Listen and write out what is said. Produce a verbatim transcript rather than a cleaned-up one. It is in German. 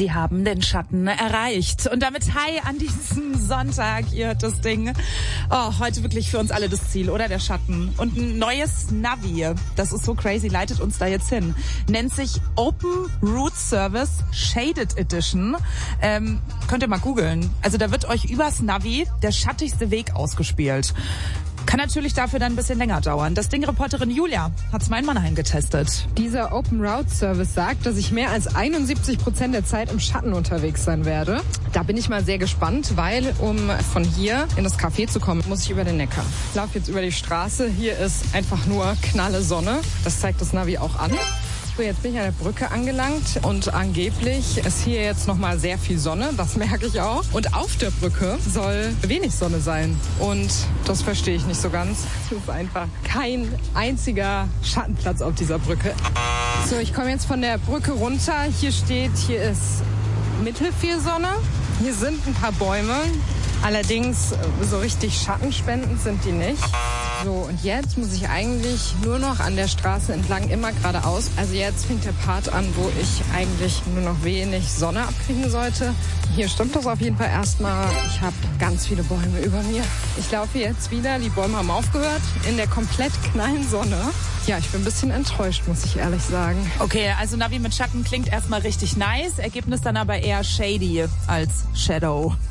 Sie haben den Schatten erreicht. Und damit hi an diesem Sonntag. Ihr hört das Ding. Oh, heute wirklich für uns alle das Ziel, oder? Der Schatten. Und ein neues Navi. Das ist so crazy, leitet uns da jetzt hin. Nennt sich Open Route Service Shaded Edition. Ähm, könnt ihr mal googeln. Also da wird euch übers Navi der schattigste Weg ausgespielt. Kann natürlich dafür dann ein bisschen länger dauern. Das Ding Reporterin Julia hat's mal in Mannheim getestet. Dieser Open Route Service sagt, dass ich mehr als einundsiebzig Prozent der Zeit im Schatten unterwegs sein werde. Da bin ich mal sehr gespannt, weil um von hier in das Café zu kommen, muss ich über den Neckar. Ich laufe jetzt über die Straße. Hier ist einfach nur knalle Sonne. Das zeigt das Navi auch an. So, jetzt bin ich an der Brücke angelangt und angeblich ist hier jetzt nochmal sehr viel Sonne, das merke ich auch. Und auf der Brücke soll wenig Sonne sein und das verstehe ich nicht so ganz. Es ist einfach kein einziger Schattenplatz auf dieser Brücke. So, ich komme jetzt von der Brücke runter. Hier steht, hier ist mittelviel Sonne. Hier sind ein paar Bäume. Allerdings so richtig schattenspendend sind die nicht. So, und jetzt muss ich eigentlich nur noch an der Straße entlang immer geradeaus. Also jetzt fängt der Part an, wo ich eigentlich nur noch wenig Sonne abkriegen sollte. Hier stimmt das auf jeden Fall erstmal. Ich habe ganz viele Bäume über mir. Ich laufe jetzt wieder, die Bäume haben aufgehört, in der komplett knallen Sonne. Ja, ich bin ein bisschen enttäuscht, muss ich ehrlich sagen. Okay, also Navi mit Schatten klingt erstmal richtig nice. Ergebnis dann aber eher shady als Shadow.